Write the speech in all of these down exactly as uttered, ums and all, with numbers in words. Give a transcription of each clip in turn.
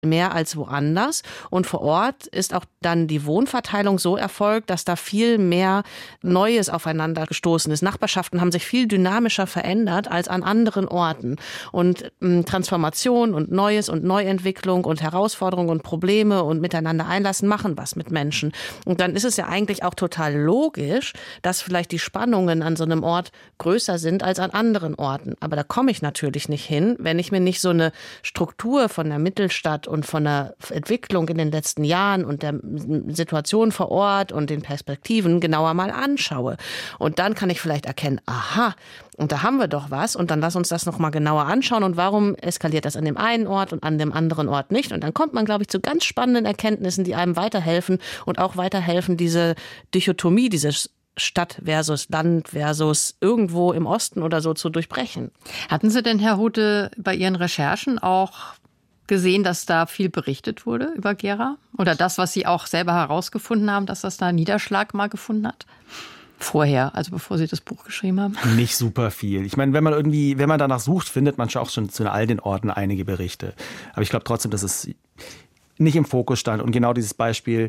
mehr als woanders. Und vor Ort ist auch dann die Wohnverteilung so erfolgt, dass da viel mehr Neues aufeinander gestoßen ist. Nachbarschaften haben sich viel dynamischer verändert als an anderen Orten. Und ähm, Transformation und Neues und Neuentwicklung und Herausforderungen und Probleme und miteinander einlassen machen was mit Menschen. Und dann ist es ja eigentlich auch total logisch, dass vielleicht die Spannungen an so einem Ort größer sind als an anderen Orten. Aber da komme ich natürlich nicht hin, wenn ich mir nicht so eine Struktur von der Mittelstadt und von der Entwicklung in den letzten Jahren und der Situation vor Ort und den Perspektiven genauer mal anschaue. Und dann kann ich vielleicht erkennen, aha, und da haben wir doch was und dann lass uns das noch mal genauer anschauen und warum eskaliert das an dem einen Ort und an dem anderen Ort nicht. Und dann kommt man, glaube ich, zu ganz spannenden Erkenntnissen, die einem weiterhelfen und auch weiterhelfen, diese Dichotomie, dieses Stadt versus Land versus irgendwo im Osten oder so zu durchbrechen. Hatten Sie denn, Herr Hute, bei Ihren Recherchen auch gesehen, dass da viel berichtet wurde über Gera? Oder das, was Sie auch selber herausgefunden haben, dass das da Niederschlag mal gefunden hat? Vorher, also bevor Sie das Buch geschrieben haben? Nicht super viel. Ich meine, wenn man irgendwie, wenn man danach sucht, findet man auch schon zu all den Orten einige Berichte. Aber ich glaube trotzdem, dass es nicht im Fokus stand. Und genau dieses Beispiel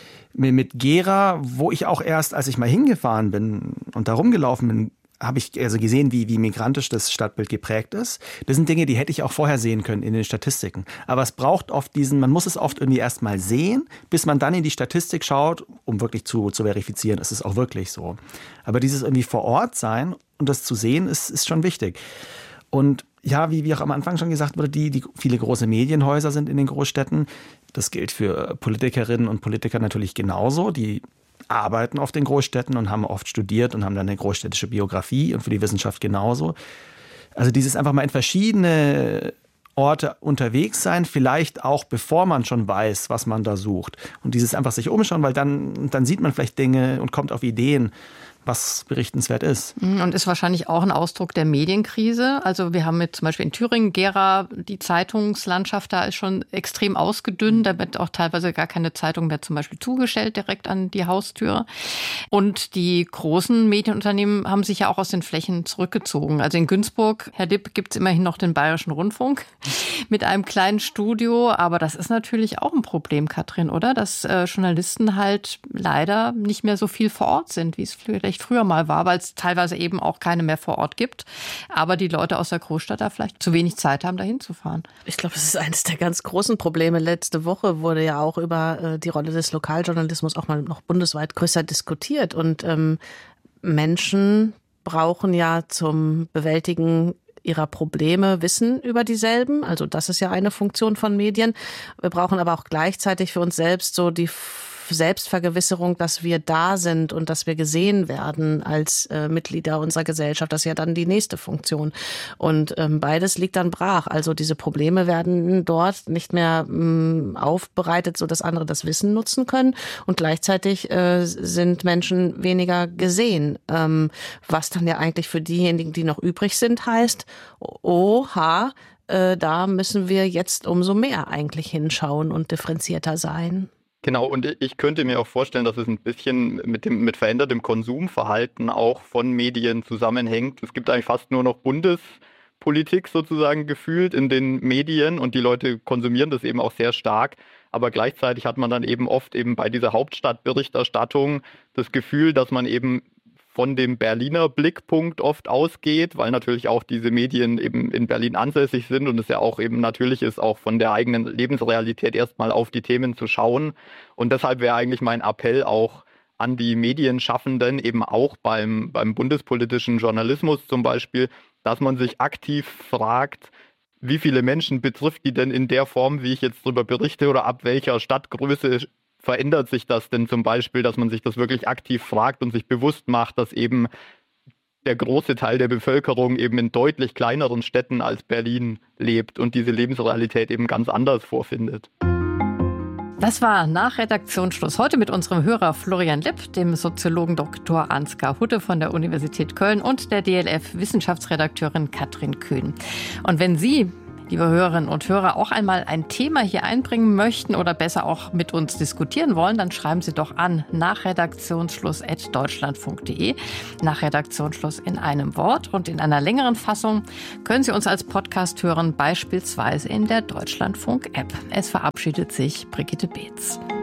mit Gera, wo ich auch erst, als ich mal hingefahren bin und da rumgelaufen bin, habe ich also gesehen, wie, wie migrantisch das Stadtbild geprägt ist. Das sind Dinge, die hätte ich auch vorher sehen können in den Statistiken. Aber es braucht oft diesen, man muss es oft irgendwie erst mal sehen, bis man dann in die Statistik schaut, um wirklich zu, zu verifizieren, ist es auch wirklich so. Aber dieses irgendwie vor Ort sein und das zu sehen, ist, ist schon wichtig. Und ja, wie, wie auch am Anfang schon gesagt wurde, die, die viele große Medienhäuser sind in den Großstädten. Das gilt für Politikerinnen und Politiker natürlich genauso. Die arbeiten auf den Großstädten und haben oft studiert und haben dann eine großstädtische Biografie und für die Wissenschaft genauso. Also dieses einfach mal in verschiedene Orte unterwegs sein, vielleicht auch bevor man schon weiß, was man da sucht. Und dieses einfach sich umschauen, weil dann, dann sieht man vielleicht Dinge und kommt auf Ideen, was berichtenswert ist. Und ist wahrscheinlich auch ein Ausdruck der Medienkrise. Also wir haben mit zum Beispiel in Thüringen, Gera, die Zeitungslandschaft da ist schon extrem ausgedünnt. Da wird auch teilweise gar keine Zeitung mehr zum Beispiel zugestellt direkt an die Haustür. Und die großen Medienunternehmen haben sich ja auch aus den Flächen zurückgezogen. Also in Günzburg, Herr Dipp, gibt es immerhin noch den Bayerischen Rundfunk mit einem kleinen Studio. Aber das ist natürlich auch ein Problem, Katrin, oder? Dass äh, Journalisten halt leider nicht mehr so viel vor Ort sind, wie es vielleicht früher mal war, weil es teilweise eben auch keine mehr vor Ort gibt. Aber die Leute aus der Großstadt da vielleicht zu wenig Zeit haben, da hinzufahren. Ich glaube, das ist eines der ganz großen Probleme. Letzte Woche wurde ja auch über äh, die Rolle des Lokaljournalismus auch mal noch bundesweit größer diskutiert. Und ähm, Menschen brauchen ja zum Bewältigen ihrer Probleme Wissen über dieselben. Also das ist ja eine Funktion von Medien. Wir brauchen aber auch gleichzeitig für uns selbst so die Selbstvergewisserung, dass wir da sind und dass wir gesehen werden als äh, Mitglieder unserer Gesellschaft. Das ist ja dann die nächste Funktion. Und ähm, beides liegt dann brach. Also diese Probleme werden dort nicht mehr ähm, aufbereitet, sodass andere das Wissen nutzen können. Und gleichzeitig äh, sind Menschen weniger gesehen. Ähm, was dann ja eigentlich für diejenigen, die noch übrig sind, heißt, oha, äh, da müssen wir jetzt umso mehr eigentlich hinschauen und differenzierter sein. Genau, und ich könnte mir auch vorstellen, dass es ein bisschen mit dem mit verändertem Konsumverhalten auch von Medien zusammenhängt. Es gibt eigentlich fast nur noch Bundespolitik sozusagen gefühlt in den Medien und die Leute konsumieren das eben auch sehr stark. Aber gleichzeitig hat man dann eben oft eben bei dieser Hauptstadtberichterstattung das Gefühl, dass man eben von dem Berliner Blickpunkt oft ausgeht, weil natürlich auch diese Medien eben in Berlin ansässig sind und es ja auch eben natürlich ist, auch von der eigenen Lebensrealität erstmal auf die Themen zu schauen. Und deshalb wäre eigentlich mein Appell auch an die Medienschaffenden, eben auch beim, beim bundespolitischen Journalismus zum Beispiel, dass man sich aktiv fragt, wie viele Menschen betrifft die denn in der Form, wie ich jetzt darüber berichte, oder ab welcher Stadtgröße verändert sich das denn zum Beispiel, dass man sich das wirklich aktiv fragt und sich bewusst macht, dass eben der große Teil der Bevölkerung eben in deutlich kleineren Städten als Berlin lebt und diese Lebensrealität eben ganz anders vorfindet. Das war nach Redaktionsschluss heute mit unserem Hörer Florian Lipp, dem Soziologen Doktor Ansgar Hute von der Universität Köln und der D L F-Wissenschaftsredakteurin Katrin Kühn. Und wenn Sie, Liebe Hörerinnen und Hörer, auch einmal ein Thema hier einbringen möchten oder besser auch mit uns diskutieren wollen, dann schreiben Sie doch an nach redaktionsschluss at deutschlandfunk punkt de. Nach Redaktionsschluss in einem Wort. Und in einer längeren Fassung können Sie uns als Podcast hören, beispielsweise in der Deutschlandfunk-App. Es verabschiedet sich Brigitte Beetz.